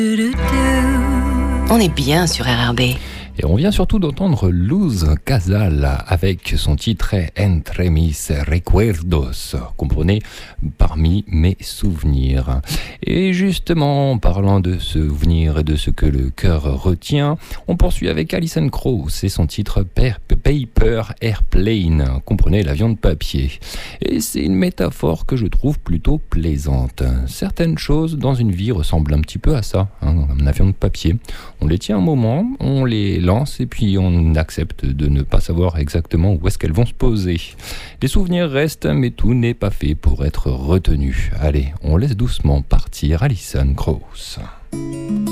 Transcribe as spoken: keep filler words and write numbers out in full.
On est bien sur R R B. Et on vient surtout d'entendre Luz Casal avec son titre Entre mis recuerdos, comprenez, parmi mes souvenirs. Et justement, en parlant de souvenirs et de ce que le cœur retient, on poursuit avec Alison Krauss et son titre Paper Airplane, comprenez, l'avion de papier. Et c'est une métaphore que je trouve plutôt plaisante. Certaines choses dans une vie ressemblent un petit peu à ça, hein, un avion de papier. On les tient un moment, on les lance et puis on accepte de ne pas savoir exactement où est-ce qu'elles vont se poser. Les souvenirs restent, mais tout n'est pas fait pour être retenu. Allez, on laisse doucement partir Alison Krauss.